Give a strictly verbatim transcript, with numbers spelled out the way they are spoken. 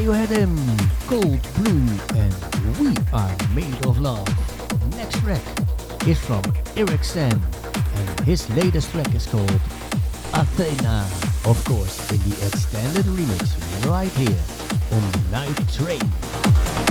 you had him, Cold Blue and We Are Made of Love. Next track is from Eric Sen, and his latest track is called Athena. Of course, in the extended remix right here on Night Train.